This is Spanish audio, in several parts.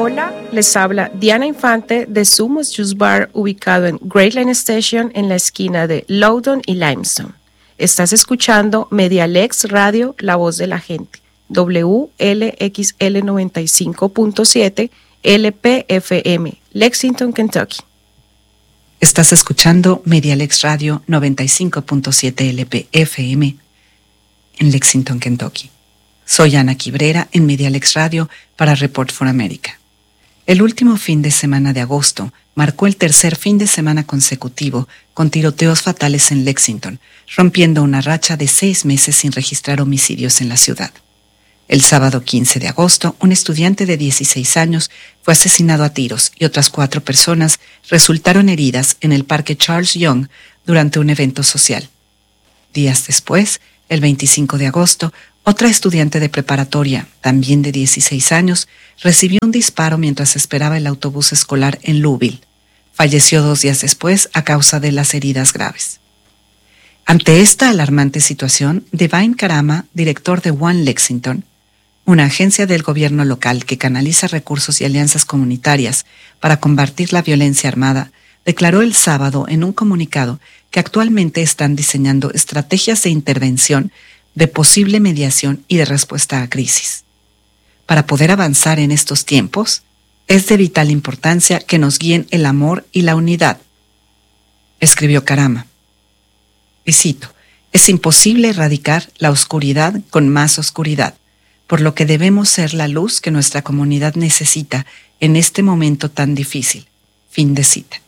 Hola, les habla Diana Infante de Sumos Juice Bar, ubicado en Great Line Station en la esquina de Loudoun y Limestone. Estás escuchando Medialex Radio, la voz de la gente, WLXL 95.7 LPFM, Lexington, Kentucky. Estás escuchando Medialex Radio 95.7 LPFM en Lexington, Kentucky. Soy Ana Quibrera en Medialex Radio para Report for America. El último fin de semana de agosto marcó el tercer fin de semana consecutivo con tiroteos fatales en Lexington, rompiendo una racha de 6 meses sin registrar homicidios en la ciudad. El sábado 15 de agosto, un estudiante de 16 años fue asesinado a tiros y otras 4 personas resultaron heridas en el Parque Charles Young durante un evento social. Días después, el 25 de agosto, otra estudiante de preparatoria, también de 16 años, recibió un disparo mientras esperaba el autobús escolar en Louisville. Falleció 2 días después a causa de las heridas graves. Ante esta alarmante situación, Devine Karama, director de One Lexington, una agencia del gobierno local que canaliza recursos y alianzas comunitarias para combatir la violencia armada, declaró el sábado en un comunicado que actualmente están diseñando estrategias de intervención, de posible mediación y de respuesta a crisis. Para poder avanzar en estos tiempos, es de vital importancia que nos guíen el amor y la unidad, escribió Karama. Y cito, es imposible erradicar la oscuridad con más oscuridad, por lo que debemos ser la luz que nuestra comunidad necesita en este momento tan difícil. Fin de cita.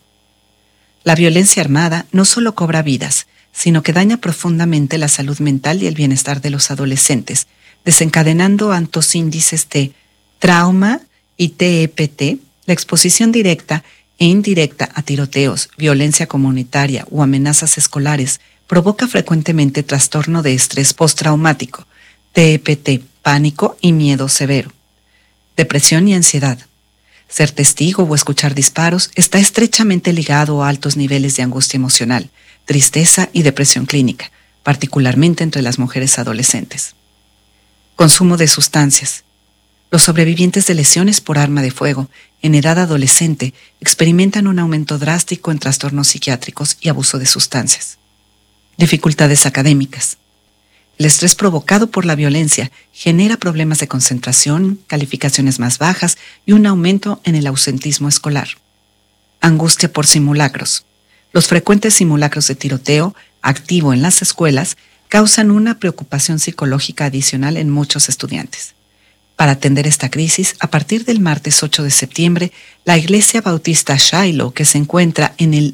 La violencia armada no solo cobra vidas, sino que daña profundamente la salud mental y el bienestar de los adolescentes, desencadenando altos índices de trauma y TEPT, la exposición directa e indirecta a tiroteos, violencia comunitaria o amenazas escolares provoca frecuentemente trastorno de estrés postraumático, TEPT, pánico y miedo severo, depresión y ansiedad. Ser testigo o escuchar disparos está estrechamente ligado a altos niveles de angustia emocional, tristeza y depresión clínica, particularmente entre las mujeres adolescentes. Consumo de sustancias. Los sobrevivientes de lesiones por arma de fuego en edad adolescente experimentan un aumento drástico en trastornos psiquiátricos y abuso de sustancias. Dificultades académicas. El estrés provocado por la violencia genera problemas de concentración, calificaciones más bajas y un aumento en el ausentismo escolar. Angustia por simulacros. Los frecuentes simulacros de tiroteo activo en las escuelas causan una preocupación psicológica adicional en muchos estudiantes. Para atender esta crisis, a partir del martes 8 de septiembre, la Iglesia Bautista Shiloh, que se encuentra en el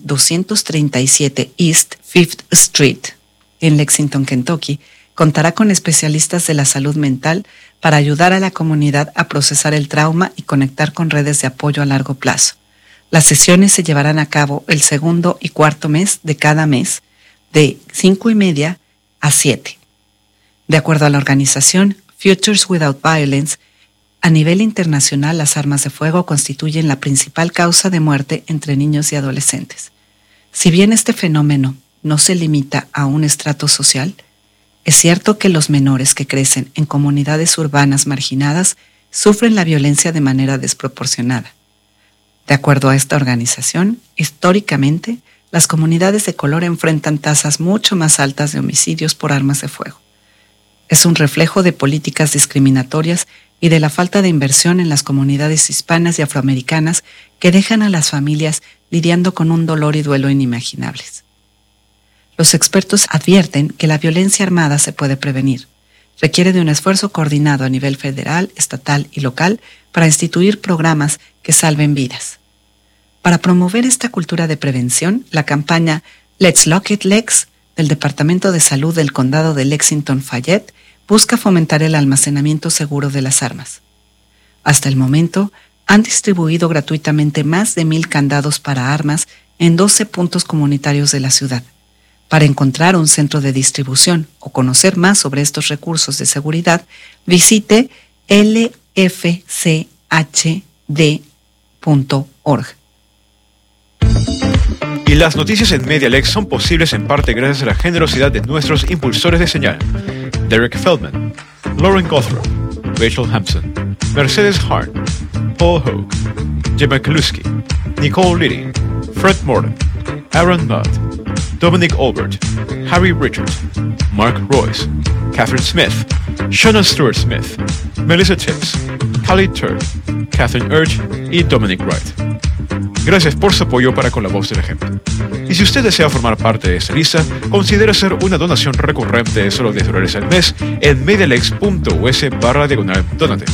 237 East 5th Street, en Lexington, Kentucky, contará con especialistas de la salud mental para ayudar a la comunidad a procesar el trauma y conectar con redes de apoyo a largo plazo. Las sesiones se llevarán a cabo el segundo y cuarto mes de cada mes, de 5:30 a 7. De acuerdo a la organización Futures Without Violence, a nivel internacional las armas de fuego constituyen la principal causa de muerte entre niños y adolescentes. Si bien este fenómeno no se limita a un estrato social, es cierto que los menores que crecen en comunidades urbanas marginadas sufren la violencia de manera desproporcionada. De acuerdo a esta organización, históricamente, las comunidades de color enfrentan tasas mucho más altas de homicidios por armas de fuego. Es un reflejo de políticas discriminatorias y de la falta de inversión en las comunidades hispanas y afroamericanas que dejan a las familias lidiando con un dolor y duelo inimaginables. Los expertos advierten que la violencia armada se puede prevenir. Requiere de un esfuerzo coordinado a nivel federal, estatal y local para instituir programas que salven vidas. Para promover esta cultura de prevención, la campaña Let's Lock It Lex del Departamento de Salud del Condado de Lexington-Fayette busca fomentar el almacenamiento seguro de las armas. Hasta el momento, han distribuido gratuitamente más de 1,000 candados para armas en 12 puntos comunitarios de la ciudad. Para encontrar un centro de distribución o conocer más sobre estos recursos de seguridad, visite lfchd.org. Y las noticias en Medialex son posibles en parte gracias a la generosidad de nuestros impulsores de señal: Derek Feldman, Lauren Gothrow, Rachel Hampson, Mercedes Hart, Paul Hogue, Jim McCluskey, Nicole Liddy, Fred Morton, Aaron Mudd, Dominic Albert, Harry Richard, Mark Royce, Catherine Smith, Shona Stewart Smith, Melissa Tibbs, Callie Turk, Catherine Urge y Dominic Wright. Gracias por su apoyo para con la voz del ejemplo. Y si usted desea formar parte de esta lista, considere hacer una donación recurrente de solo $10 al mes en medialex.us/donate.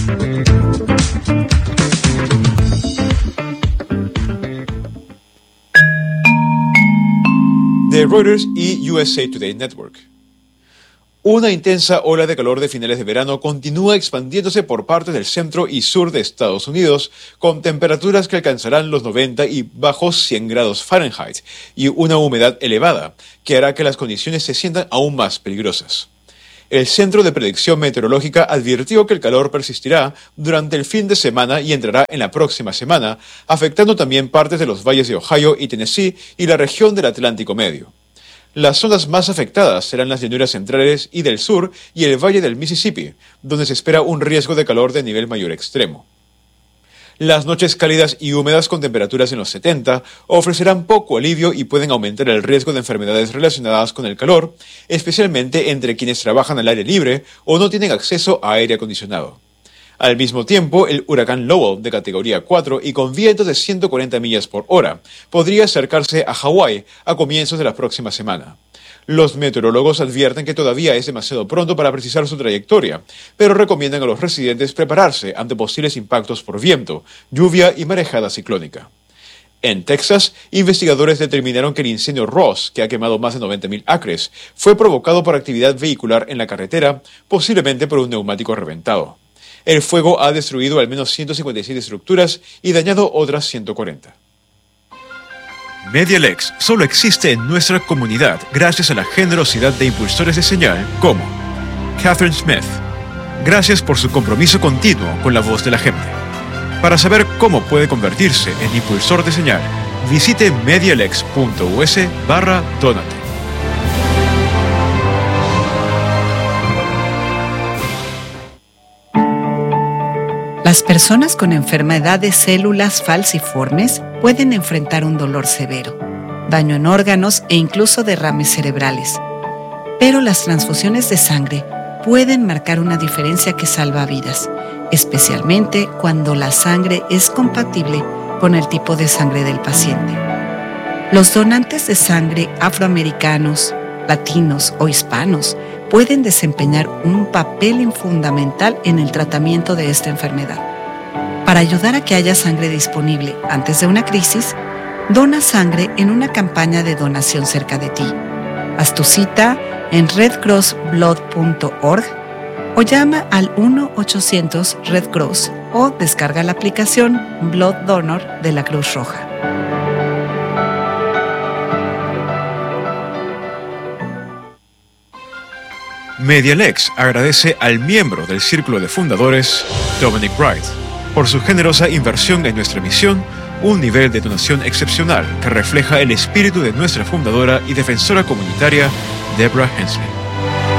De Reuters y USA Today Network. Una intensa ola de calor de finales de verano continúa expandiéndose por partes del centro y sur de Estados Unidos, con temperaturas que alcanzarán los 90 y bajos 100 grados Fahrenheit, y una humedad elevada, que hará que las condiciones se sientan aún más peligrosas. El Centro de Predicción Meteorológica advirtió que el calor persistirá durante el fin de semana y entrará en la próxima semana, afectando también partes de los valles de Ohio y Tennessee y la región del Atlántico Medio. Las zonas más afectadas serán las llanuras centrales y del sur y el valle del Mississippi, donde se espera un riesgo de calor de nivel mayor extremo. Las noches cálidas y húmedas con temperaturas en los 70 ofrecerán poco alivio y pueden aumentar el riesgo de enfermedades relacionadas con el calor, especialmente entre quienes trabajan al aire libre o no tienen acceso a aire acondicionado. Al mismo tiempo, el huracán Lowell, de categoría 4 y con vientos de 140 millas por hora, podría acercarse a Hawái a comienzos de la próxima semana. Los meteorólogos advierten que todavía es demasiado pronto para precisar su trayectoria, pero recomiendan a los residentes prepararse ante posibles impactos por viento, lluvia y marejada ciclónica. En Texas, investigadores determinaron que el incendio Ross, que ha quemado más de 90.000 acres, fue provocado por actividad vehicular en la carretera, posiblemente por un neumático reventado. El fuego ha destruido al menos 157 estructuras y dañado otras 140. Medialex solo existe en nuestra comunidad gracias a la generosidad de impulsores de señal como Catherine Smith. Gracias por su compromiso continuo con la voz de la gente. Para saber cómo puede convertirse en impulsor de señal, visite medialex.us/donate. Las personas con enfermedad de células falciformes pueden enfrentar un dolor severo, daño en órganos e incluso derrames cerebrales. Pero las transfusiones de sangre pueden marcar una diferencia que salva vidas, especialmente cuando la sangre es compatible con el tipo de sangre del paciente. Los donantes de sangre afroamericanos, latinos o hispanos pueden desempeñar un papel fundamental en el tratamiento de esta enfermedad. Para ayudar a que haya sangre disponible antes de una crisis, dona sangre en una campaña de donación cerca de ti. Haz tu cita en redcrossblood.org o llama al 1-800-RED-CROSS o descarga la aplicación Blood Donor de la Cruz Roja. Medialex agradece al miembro del Círculo de Fundadores, Dominic Wright, por su generosa inversión en nuestra misión, un nivel de donación excepcional que refleja el espíritu de nuestra fundadora y defensora comunitaria, Deborah Hensley.